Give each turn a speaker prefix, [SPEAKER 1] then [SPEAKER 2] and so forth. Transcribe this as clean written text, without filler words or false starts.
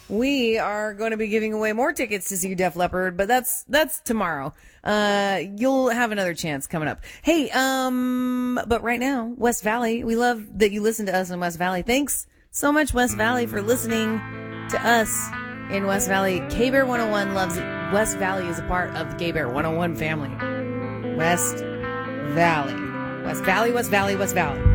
[SPEAKER 1] we are going to be giving away more tickets to see Def Leppard, but that's tomorrow. You'll have another chance coming up. Hey, but right now, West Valley, we love that you listen to us in West Valley. Thanks so much, West Valley, for listening to us in West Valley. K-Bear 101 loves it. West Valley is a part of the K-Bear 101 family. West Valley. West Valley, West Valley, West Valley.